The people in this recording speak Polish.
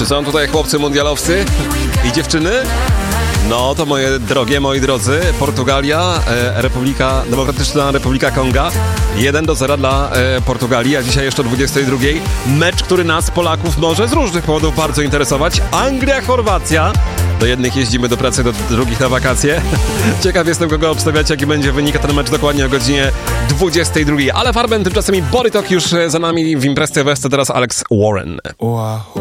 Czy są tutaj chłopcy mundialowcy i dziewczyny? No to moje drogie, moi drodzy, Portugalia, Demokratyczna Republika Konga, 1-0 dla Portugalii, a dzisiaj jeszcze o 22. Mecz, który nas, Polaków, może z różnych powodów bardzo interesować. Anglia, Chorwacja. Do jednych jeździmy do pracy, do drugich na wakacje. Ciekaw jestem, kogo obstawiacie, jaki będzie wynik ten mecz dokładnie o godzinie 22. Ale Farben, tymczasem i Borytok już za nami w Imprez TV, teraz Alex Warren.